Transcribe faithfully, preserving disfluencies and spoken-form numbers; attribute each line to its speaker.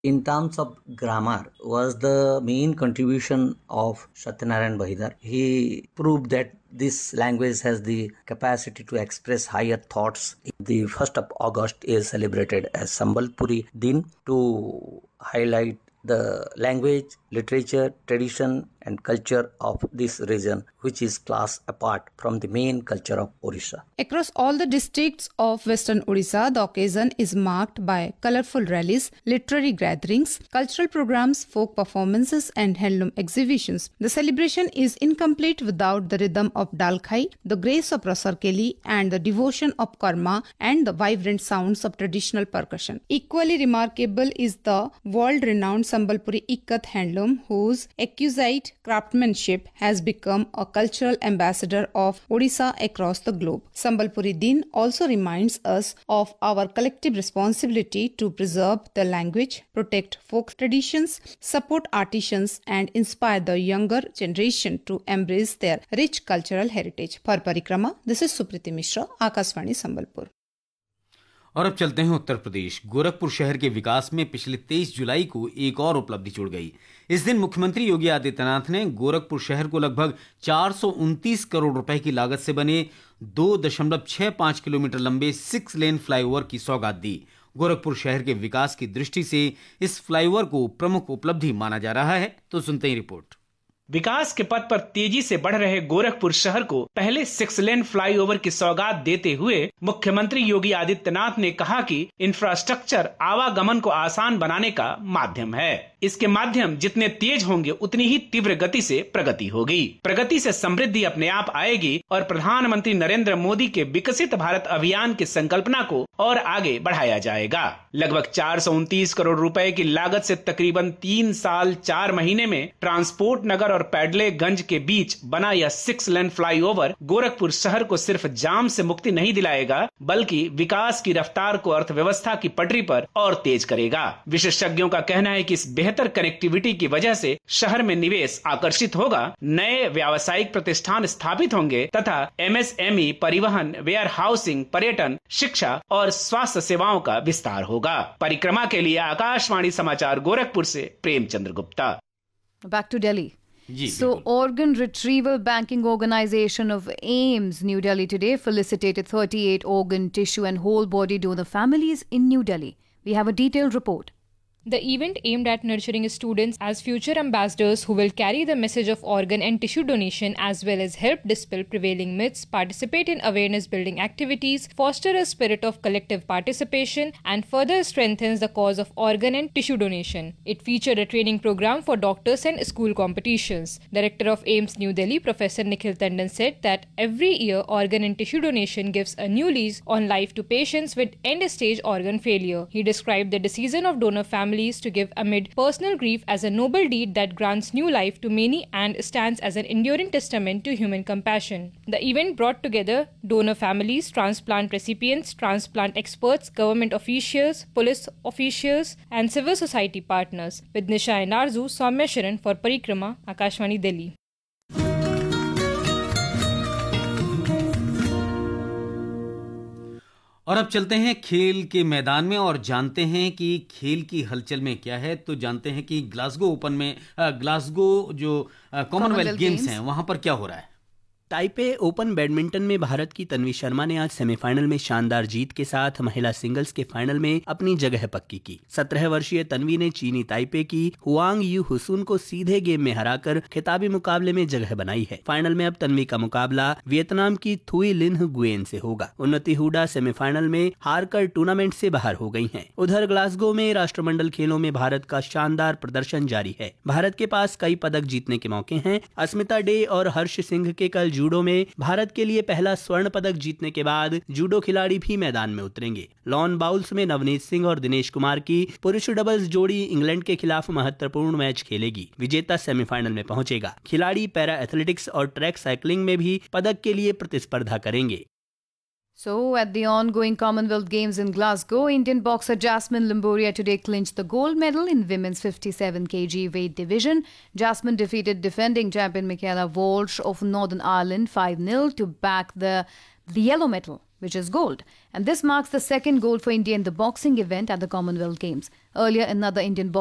Speaker 1: In terms of grammar, was the main contribution of Satyanarayan Bhaidar. He proved that this language has the capacity to express higher thoughts. The first of August is celebrated as Sambalpuri Din to highlight the language, literature, tradition and culture of this region, which is classed apart from the main culture of Orissa.
Speaker 2: Across all the districts of Western Orissa, the occasion is marked by colorful rallies, literary gatherings, cultural programs, folk performances and handloom exhibitions. The celebration is incomplete without the rhythm of Dalkhai, the grace of Rasarkeli and the devotion of Karma and the vibrant sounds of traditional percussion. Equally remarkable is the world-renowned Sambalpuri Ikkat handloom, whose exquisite craftsmanship has become a cultural ambassador of Odisha across the globe. Sambalpuri Din also reminds us of our collective responsibility to preserve the language, protect folk traditions, support artisans and inspire the younger generation to embrace their rich cultural heritage. For Parikrama, this is Supriti Mishra, Akashvani Sambalpur.
Speaker 3: और अब चलते हैं उत्तर प्रदेश। गोरखपुर शहर के विकास में पिछले तेईस जुलाई को एक और उपलब्धि जुड़ गई। इस दिन मुख्यमंत्री योगी आदित्यनाथ ने गोरखपुर शहर को लगभग चार सौ उनतीस करोड़ रुपए की लागत से बने दो दशमलव छह पांच किलोमीटर लंबे सिक्स लेन फ्लाईओवर की सौगात दी। गोरखपुर शहर के विकास की दृष्टि से इस फ्लाईओवर को प्रमुख उपलब्धि माना जा रहा है। तो सुनते हैं रिपोर्ट।
Speaker 4: विकास के पथ पर तेजी से बढ़ रहे गोरखपुर शहर को पहले सिक्स लेन फ्लाईओवर की सौगात देते हुए मुख्यमंत्री योगी आदित्यनाथ ने कहा कि इंफ्रास्ट्रक्चर आवागमन को आसान बनाने का माध्यम है। इसके माध्यम जितने तेज होंगे उतनी ही तीव्र गति से प्रगति होगी। प्रगति से समृद्धि अपने आप आएगी और प्रधानमंत्री नरेंद्र मोदी के विकसित भारत अभियान की संकल्पना को और आगे बढ़ाया जाएगा। लगभग चार सौ उनतीस करोड़ रुपए की लागत से तकरीबन तीन साल चार महीने में ट्रांसपोर्ट नगर और पैडलेगंज के बीच बना यह सिक्स लेन फ्लाईओवर गोरखपुर शहर को सिर्फ जाम से मुक्ति नहीं दिलाएगा, बल्कि विकास की रफ्तार को अर्थव्यवस्था की पटरी पर और तेज करेगा। विशेषज्ञों का कहना है कि इस बेहतर कनेक्टिविटी की वजह से शहर में निवेश आकर्षित होगा, नए व्यावसायिक प्रतिष्ठान स्थापित होंगे तथा एमएसएमई, परिवहन, वेयर हाउसिंग, पर्यटन, शिक्षा और स्वास्थ्य सेवाओं का विस्तार होगा। परिक्रमा के लिए आकाशवाणी समाचार गोरखपुर से Premchandra Gupta.
Speaker 5: Back to Delhi. So, Organ Retrieval Banking Organization of AIIMS New Delhi today felicitated thirty-eight organ, tissue and whole body donor families in New Delhi. We have a detailed report.
Speaker 6: The event aimed at nurturing students as future ambassadors who will carry the message of organ and tissue donation as well as help dispel prevailing myths, participate in awareness-building activities, foster a spirit of collective participation, and further strengthens the cause of organ and tissue donation. It featured a training program for doctors and school competitions. Director of AIIMS New Delhi, Professor Nikhil Tandon said that every year organ and tissue donation gives a new lease on life to patients with end-stage organ failure. He described the decision of donor families to give amid personal grief as a noble deed that grants new life to many and stands as an enduring testament to human compassion. The event brought together donor families, transplant recipients, transplant experts, government officials, police officials and civil society partners. With Nisha and Arzu, Soumya Sharan for Parikrama, Akashvani Delhi.
Speaker 3: और अब चलते हैं खेल के मैदान में और जानते हैं कि खेल की हलचल में क्या है। तो जानते हैं कि ग्लासगो ओपन में ग्लासगो जो कॉमनवेल्थ गेम्स हैं वहां पर क्या हो रहा है।
Speaker 7: ताइपे ओपन बैडमिंटन में भारत की तन्वी शर्मा ने आज सेमीफाइनल में शानदार जीत के साथ महिला सिंगल्स के फाइनल में अपनी जगह पक्की की। सत्रह वर्षीय तन्वी ने चीनी ताइपे की हुआंग यू हुसुन को सीधे गेम में हराकर खिताबी मुकाबले में जगह बनाई है। फाइनल में अब तन्वी का मुकाबला वियतनाम की थुई लिन्ह गुएन से होगा। उन्नति हुडा सेमीफाइनल में हारकर टूर्नामेंट से बाहर हो गई हैं। उधर ग्लासगो में राष्ट्रमंडल खेलों में भारत का शानदार प्रदर्शन जारी है। भारत के पास कई पदक जीतने के मौके हैं। अस्मिता डे और हर्ष सिंह के कल जूडो में भारत के लिए पहला स्वर्ण पदक जीतने के बाद जूडो खिलाड़ी भी मैदान में उतरेंगे। लॉन बाउल्स में नवनीत सिंह और दिनेश कुमार की पुरुष डबल्स जोड़ी इंग्लैंड के खिलाफ महत्वपूर्ण मैच खेलेगी। विजेता सेमीफाइनल में पहुंचेगा। खिलाड़ी पैरा एथलेटिक्स और ट्रैक साइकिलिंग में भी पदक के लिए प्रतिस्पर्धा करेंगे।
Speaker 5: So, at the ongoing Commonwealth Games in Glasgow, Indian boxer Jasmine Limboria today clinched the gold medal in women's fifty-seven kilogram weight division. Jasmine defeated defending champion Michaela Walsh of Northern Ireland five nil to back the, the yellow medal. which is gold. And this marks the second gold for India in the boxing event at the Commonwealth Games. Earlier, another Indian